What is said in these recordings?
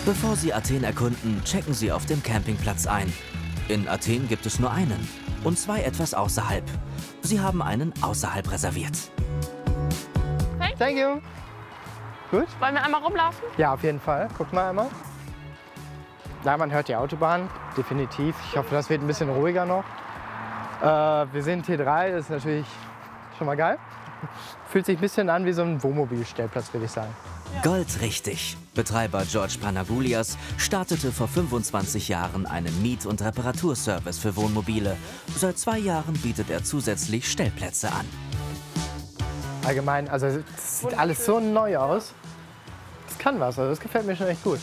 Bevor Sie Athen erkunden, checken Sie auf dem Campingplatz ein. In Athen gibt es nur einen und zwei etwas außerhalb. Sie haben einen außerhalb reserviert. Hey. Thank you. Gut. Wollen wir einmal rumlaufen? Ja, auf jeden Fall. Guck mal einmal. Ja, man hört die Autobahn, definitiv. Ich hoffe, das wird ein bisschen ruhiger noch. Wir sind T3, das ist natürlich schon mal geil. Fühlt sich ein bisschen an wie so ein Wohnmobilstellplatz, würde ich sagen. Goldrichtig. Betreiber George Panagoulias startete vor 25 Jahren einen Miet- und Reparaturservice für Wohnmobile. Seit 2 Jahren bietet er zusätzlich Stellplätze an. Allgemein, also es sieht alles so neu aus. Das kann was, also das gefällt mir schon echt gut.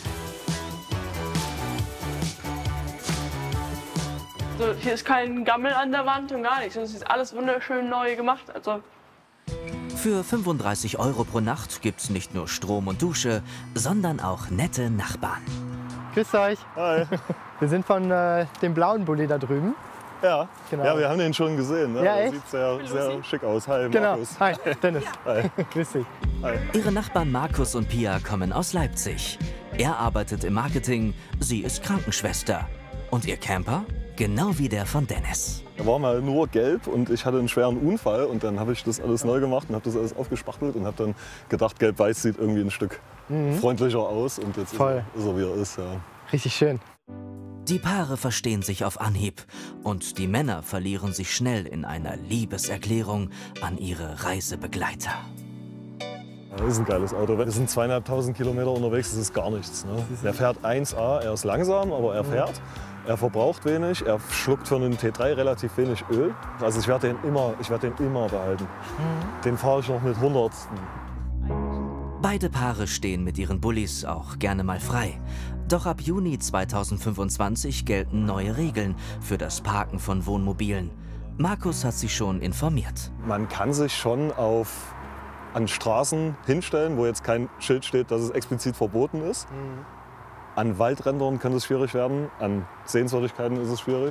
So, hier ist kein Gammel an der Wand und gar nichts. Es ist alles wunderschön neu gemacht. Also Für 35 € pro Nacht gibt's nicht nur Strom und Dusche, sondern auch nette Nachbarn. Grüßt euch. Hi. Wir sind von dem blauen Bulli da drüben. Ja, Genau. ja, wir haben den schon gesehen. Ne? Ja, Der echt? sieht sehr schick aus. Hi, Genau. Markus. Hi, Dennis. Hi. Grüß dich. Hi. Ihre Nachbarn Markus und Pia kommen aus Leipzig. Er arbeitet im Marketing, sie ist Krankenschwester. Und ihr Camper? Genau wie der von Dennis. Er war mal nur gelb und ich hatte einen schweren Unfall und dann habe ich das alles neu gemacht und habe das alles aufgespachtelt und habe dann gedacht, gelb-weiß sieht irgendwie ein Stück freundlicher aus und jetzt ist er, wie er ist. Ja. Richtig schön. Die Paare verstehen sich auf Anhieb und die Männer verlieren sich schnell in einer Liebeserklärung an ihre Reisebegleiter. Das ist ein geiles Auto. Wir sind 2.500 Kilometer unterwegs, das ist gar nichts. Ne? Der fährt 1A, er ist langsam, aber er fährt. Er verbraucht wenig, er schluckt für einen T3 relativ wenig Öl. Also ich werde den immer behalten. Den fahre ich noch mit 100. Beide Paare stehen mit ihren Bullis auch gerne mal frei. Doch ab Juni 2025 gelten neue Regeln für das Parken von Wohnmobilen. Markus hat sich schon informiert. Man kann sich schon an Straßen hinstellen, wo jetzt kein Schild steht, dass es explizit verboten ist. An Waldrändern kann es schwierig werden, an Sehenswürdigkeiten ist es schwierig.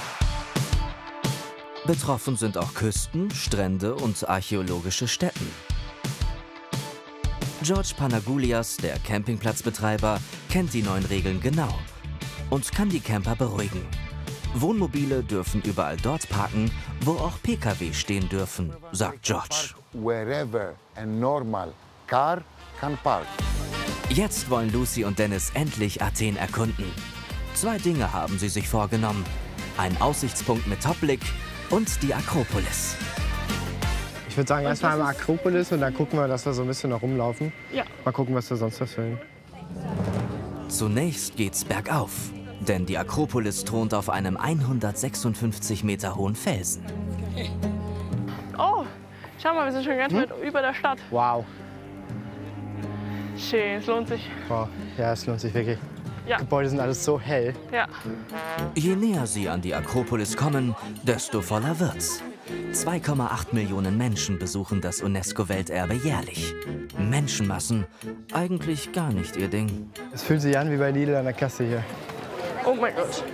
Betroffen sind auch Küsten, Strände und archäologische Stätten. George Panagoulias, der Campingplatzbetreiber, kennt die neuen Regeln genau und kann die Camper beruhigen. Wohnmobile dürfen überall dort parken, wo auch Pkw stehen dürfen, sagt George. Wherever a normal car can park. Jetzt wollen Lucy und Dennis endlich Athen erkunden. 2 Dinge haben sie sich vorgenommen. Ein Aussichtspunkt mit Topblick und die Akropolis. Ich würde sagen, erstmal einmal Akropolis und dann gucken wir, dass wir so ein bisschen noch rumlaufen. Ja. Mal gucken, was wir sonst erfüllen. Zunächst geht's bergauf, denn die Akropolis thront auf einem 156 Meter hohen Felsen. Oh, schau mal, wir sind schon ganz weit über der Stadt. Wow. Schön, es lohnt sich. Wow. Ja, es lohnt sich wirklich. Ja. Gebäude sind alles so hell. Ja. Je näher sie an die Akropolis kommen, desto voller wird's. 2,8 Millionen Menschen besuchen das UNESCO-Welterbe jährlich. Menschenmassen, eigentlich gar nicht ihr Ding. Es fühlt sich an wie bei Lidl an der Kasse hier. Oh mein Gott.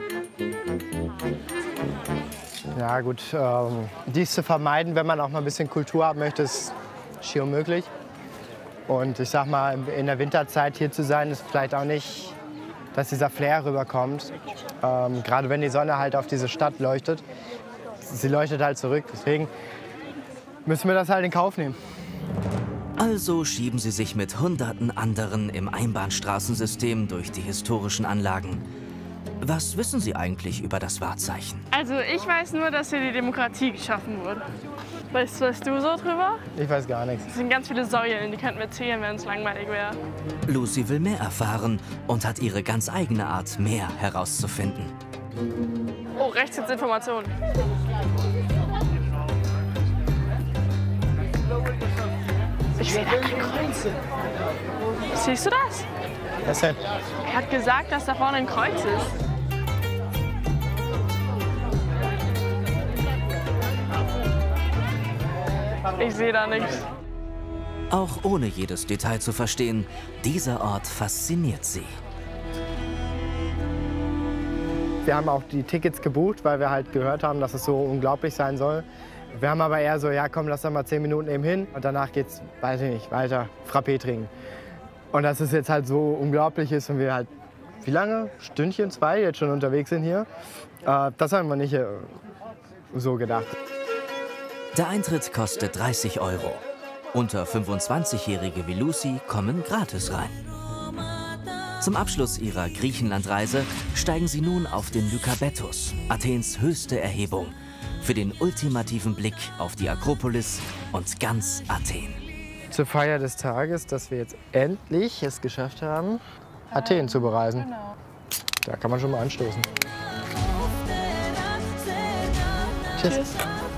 Ja gut, dies zu vermeiden, wenn man auch mal ein bisschen Kultur haben möchte, ist schier unmöglich. Und ich sag mal, in der Winterzeit hier zu sein, ist vielleicht auch nicht, dass dieser Flair rüberkommt. Gerade wenn die Sonne halt auf diese Stadt leuchtet. Sie leuchtet halt zurück, deswegen müssen wir das halt in Kauf nehmen. Also schieben sie sich mit hunderten anderen im Einbahnstraßensystem durch die historischen Anlagen. Was wissen Sie eigentlich über das Wahrzeichen? Also ich weiß nur, dass hier die Demokratie geschaffen wurde. Weißt du so drüber? Ich weiß gar nichts. Es sind ganz viele Säulen, die könnten wir zählen, wenn es langweilig wäre. Lucy will mehr erfahren und hat ihre ganz eigene Art, mehr herauszufinden. Oh, rechts gibt's Informationen. Ich sehe da kein Kreuz. Siehst du das? Was denn? Er hat gesagt, dass da vorne ein Kreuz ist. Ich sehe da nichts. Auch ohne jedes Detail zu verstehen, dieser Ort fasziniert sie. Wir haben auch die Tickets gebucht, weil wir halt gehört haben, dass es so unglaublich sein soll. Wir haben aber eher so, ja komm, lass doch mal 10 Minuten eben hin und danach geht's, weiß ich nicht, weiter Frappé trinken. Und dass es jetzt halt so unglaublich ist und wir halt, wie lange? Stündchen, 2 jetzt schon unterwegs sind hier. Das haben wir nicht so gedacht. Der Eintritt kostet 30 €. Unter 25-Jährige wie Lucy kommen gratis rein. Zum Abschluss ihrer Griechenlandreise steigen sie nun auf den Lykabetos, Athens höchste Erhebung, für den ultimativen Blick auf die Akropolis und ganz Athen. Zur Feier des Tages, dass wir jetzt endlich es geschafft haben, Athen zu bereisen. Genau. Da kann man schon mal anstoßen. Tschüss.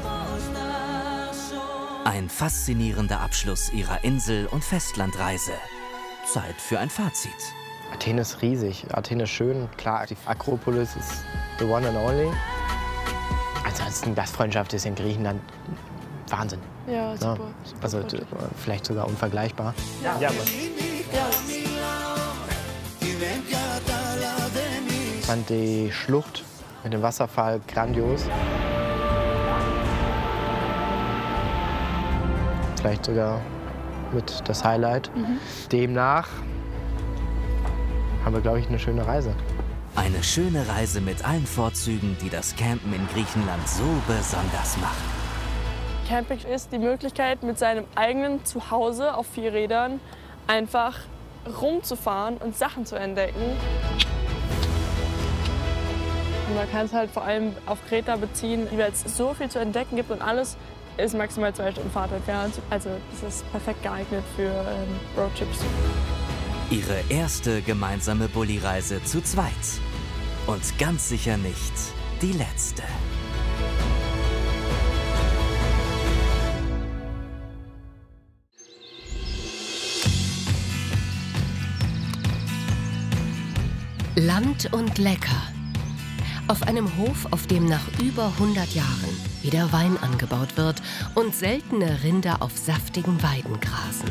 Ein faszinierender Abschluss ihrer Insel- und Festlandreise. Zeit für ein Fazit. Athen ist riesig, Athen ist schön. Klar, die Akropolis ist the one and only. Ansonsten, Gastfreundschaft ist in Griechenland Wahnsinn. Ja, super. Also vielleicht sogar unvergleichbar. Ja. Ja, ich fand die Schlucht mit dem Wasserfall grandios. Vielleicht sogar mit das Highlight. Demnach haben wir, glaube ich, eine schöne Reise. Eine schöne Reise mit allen Vorzügen, die das Campen in Griechenland so besonders machen. Camping ist die Möglichkeit, mit seinem eigenen Zuhause auf 4 Rädern einfach rumzufahren und Sachen zu entdecken. Und man kann es halt vor allem auf Kreta beziehen, weil es so viel zu entdecken gibt und alles ist maximal 2 Stunden Fahrt entfernt. Also das ist perfekt geeignet für Roadtrips. Ihre erste gemeinsame Bulli-Reise zu zweit. Und ganz sicher nicht die letzte. Land und lecker. Auf einem Hof, auf dem nach über 100 Jahren wieder Wein angebaut wird und seltene Rinder auf saftigen Weiden grasen.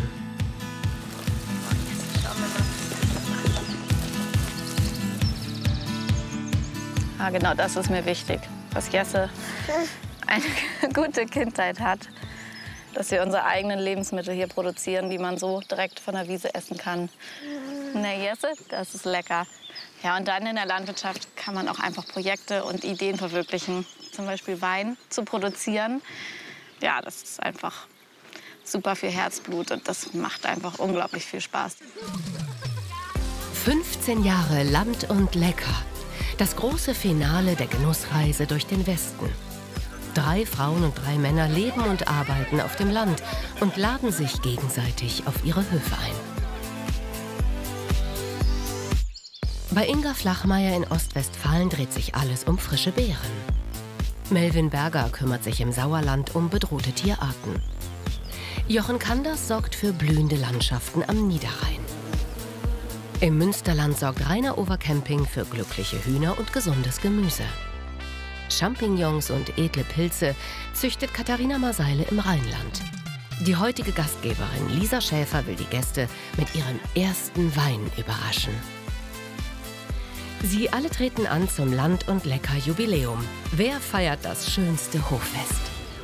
Ja, genau, das ist mir wichtig, dass Jesse eine gute Kindheit hat, dass wir unsere eigenen Lebensmittel hier produzieren, die man so direkt von der Wiese essen kann. Na Jesse, das ist lecker. Ja, und dann in der Landwirtschaft kann man auch einfach Projekte und Ideen verwirklichen, zum Beispiel Wein zu produzieren. Ja, das ist einfach super viel Herzblut und das macht einfach unglaublich viel Spaß. 15 Jahre Land und lecker. Das große Finale der Genussreise durch den Westen. 3 Frauen und 3 Männer leben und arbeiten auf dem Land und laden sich gegenseitig auf ihre Höfe ein. Bei Inga Flachmeier in Ostwestfalen dreht sich alles um frische Beeren. Melvin Berger kümmert sich im Sauerland um bedrohte Tierarten. Jochen Kanders sorgt für blühende Landschaften am Niederrhein. Im Münsterland sorgt Rainer Overcamping für glückliche Hühner und gesundes Gemüse. Champignons und edle Pilze züchtet Katharina Maseile im Rheinland. Die heutige Gastgeberin Lisa Schäfer will die Gäste mit ihrem ersten Wein überraschen. Sie alle treten an zum Land und lecker Jubiläum. Wer feiert das schönste Hoffest?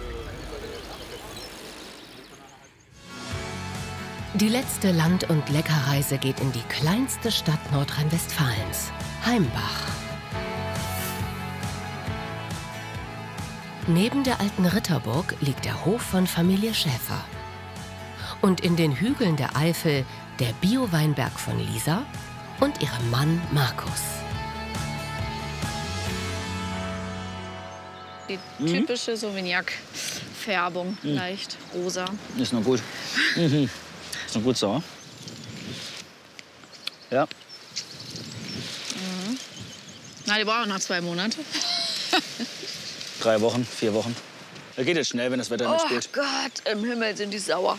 Die letzte Land- und Leckerreise geht in die kleinste Stadt Nordrhein-Westfalens, Heimbach. Neben der alten Ritterburg liegt der Hof von Familie Schäfer. Und in den Hügeln der Eifel der Bio-Weinberg von Lisa und ihrem Mann Markus. Die typische Sauvignac-Färbung, leicht rosa. Ist noch gut. Ist noch gut sauer. Ja. Na, die brauchen noch 2 Monate. 3 Wochen, 4 Wochen. Da geht es schnell, wenn das Wetter mitspielt. Oh Gott, im Himmel sind die sauer.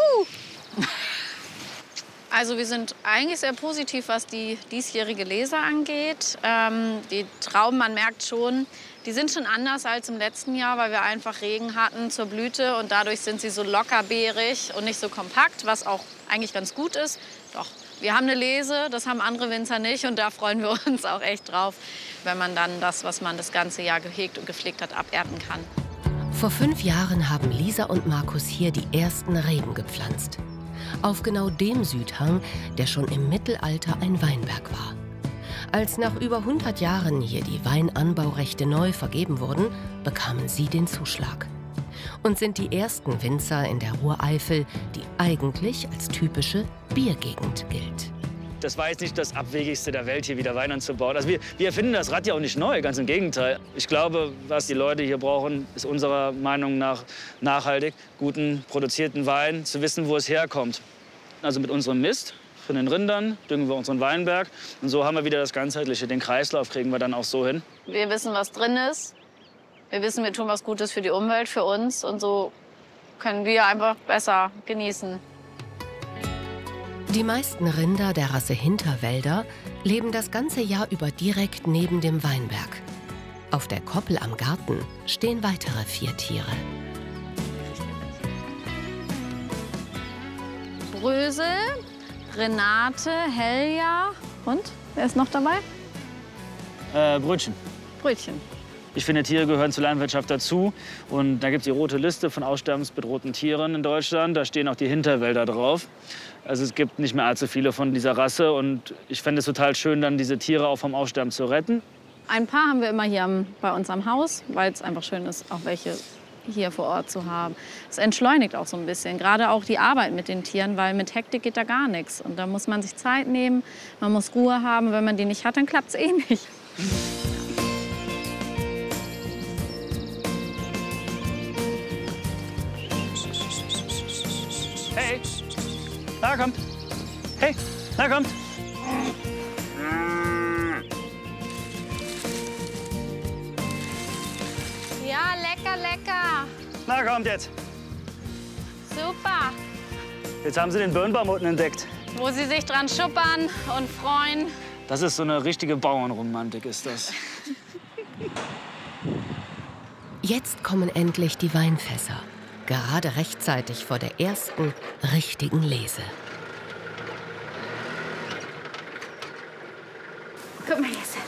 Also wir sind eigentlich sehr positiv, was die diesjährige Lese angeht. Die Trauben, man merkt schon, die sind schon anders als im letzten Jahr, weil wir einfach Regen hatten zur Blüte. Und dadurch sind sie so lockerbeerig und nicht so kompakt, was auch eigentlich ganz gut ist. Doch, wir haben eine Lese, das haben andere Winzer nicht. Und da freuen wir uns auch echt drauf, wenn man dann das, was man das ganze Jahr gehegt und gepflegt hat, abernten kann. Vor 5 Jahren haben Lisa und Markus hier die ersten Reben gepflanzt. Auf genau dem Südhang, der schon im Mittelalter ein Weinberg war. Als nach über 100 Jahren hier die Weinanbaurechte neu vergeben wurden, bekamen sie den Zuschlag. Und sind die ersten Winzer in der Ruhreifel, die eigentlich als typische Biergegend gilt. Das war jetzt nicht das Abwegigste der Welt, hier wieder Wein anzubauen. Also wir erfinden das Rad ja auch nicht neu, ganz im Gegenteil. Ich glaube, was die Leute hier brauchen, ist unserer Meinung nach nachhaltig, guten, produzierten Wein, zu wissen, wo es herkommt. Also mit unserem Mist von den Rindern düngen wir unseren Weinberg. Und so haben wir wieder das Ganzheitliche. Den Kreislauf kriegen wir dann auch so hin. Wir wissen, was drin ist. Wir wissen, wir tun was Gutes für die Umwelt, für uns. Und so können wir einfach besser genießen. Die meisten Rinder der Rasse Hinterwälder leben das ganze Jahr über direkt neben dem Weinberg. Auf der Koppel am Garten stehen weitere 4 Tiere. Brösel, Renate, Helja und wer ist noch dabei? Brötchen. Brötchen. Ich finde, Tiere gehören zur Landwirtschaft dazu. Und da gibt es die rote Liste von aussterbensbedrohten Tieren in Deutschland. Da stehen auch die Hinterwälder drauf. Also es gibt nicht mehr allzu viele von dieser Rasse. Und ich fände es total schön, dann diese Tiere auch vom Aussterben zu retten. Ein paar haben wir immer hier bei uns am Haus, weil es einfach schön ist, auch welche hier vor Ort zu haben. Es entschleunigt auch so ein bisschen, gerade auch die Arbeit mit den Tieren, weil mit Hektik geht da gar nichts. Und da muss man sich Zeit nehmen, man muss Ruhe haben. Wenn man die nicht hat, dann klappt es eh nicht. Hey, na kommt. Hey, na kommt. Ja, lecker, lecker. Na kommt jetzt. Super. Jetzt haben sie den Birnbaum unten entdeckt. Wo sie sich dran schuppern und freuen. Das ist so eine richtige Bauernromantik, ist das. Jetzt kommen endlich die Weinfässer. Gerade rechtzeitig vor der ersten richtigen Lese. Guck mal, Jesse.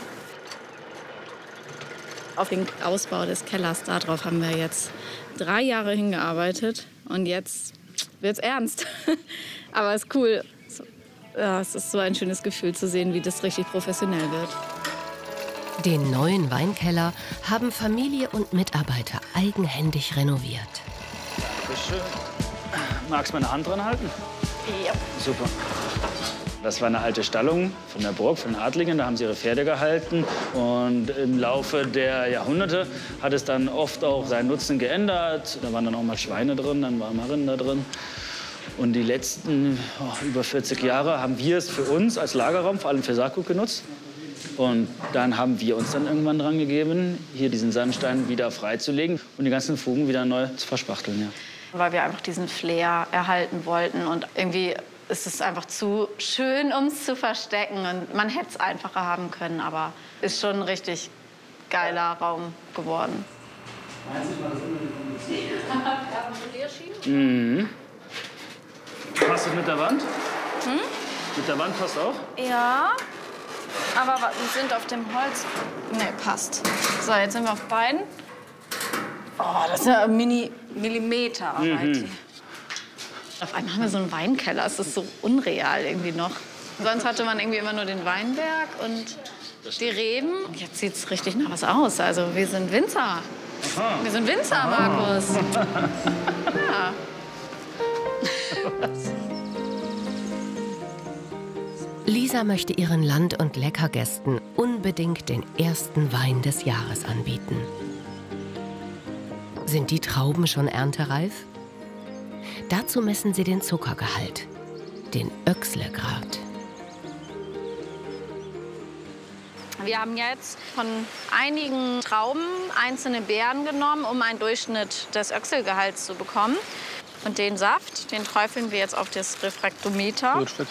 Auf den Ausbau des Kellers, darauf haben wir jetzt 3 Jahre hingearbeitet. Und jetzt wird's ernst. Aber es ist cool. Ja, es ist so ein schönes Gefühl zu sehen, wie das richtig professionell wird. Den neuen Weinkeller haben Familie und Mitarbeiter eigenhändig renoviert. Schön. Magst du meine Hand dran halten? Ja. Super. Das war eine alte Stallung von der Burg, von den Adligen. Da haben sie ihre Pferde gehalten. Und im Laufe der Jahrhunderte hat es dann oft auch seinen Nutzen geändert. Da waren dann auch mal Schweine drin, dann waren mal Rinder drin. Und die letzten über 40 Jahre haben wir es für uns als Lagerraum, vor allem für Saatgut, genutzt. Und dann haben wir uns dann irgendwann dran gegeben, hier diesen Sandstein wieder freizulegen und die ganzen Fugen wieder neu zu verspachteln. Ja. Weil wir einfach diesen Flair erhalten wollten. Und irgendwie ist es einfach zu schön, um es zu verstecken. Und man hätte es einfacher haben können, aber ist schon ein richtig geiler Raum geworden. Mhm. Passt das mit der Wand? Hm? Mit der Wand passt auch? Ja, aber wir sind auf dem Holz. Ne, passt. So, jetzt sind wir auf beiden. Oh, das ist ja Millimeter. Auf einmal haben wir so einen Weinkeller. Es ist so unreal irgendwie noch. Sonst hatte man irgendwie immer nur den Weinberg und die Reben. Jetzt sieht es richtig nach was aus. Also wir sind Winzer. Aha. Wir sind Winzer, Markus. Ja. Lisa möchte ihren Land- und Leckergästen unbedingt den ersten Wein des Jahres anbieten. Sind die Trauben schon erntereif? Dazu messen sie den Zuckergehalt, den Oechsle-Grad. Wir haben jetzt von einigen Trauben einzelne Beeren genommen, um einen Durchschnitt des Oechsle-Gehalts zu bekommen. Und den Saft, den träufeln wir jetzt auf das Refraktometer. Blutstück.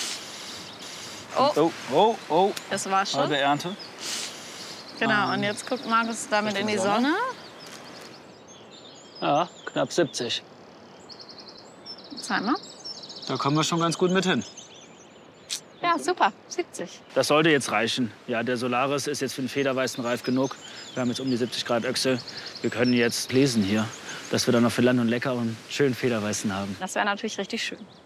Oh, Oh. das war schon. Halbe Ernte. Genau, und jetzt guckt Markus damit in die Sonne. Ja, knapp 70. Zeig mal. Da kommen wir schon ganz gut mit hin. Ja, super, 70. Das sollte jetzt reichen. Ja, der Solaris ist jetzt für den Federweißen reif genug. Wir haben jetzt um die 70 Grad Oechsle. Wir können jetzt lesen hier, dass wir dann noch für Land und Lecker und schön Federweißen haben. Das wäre natürlich richtig schön.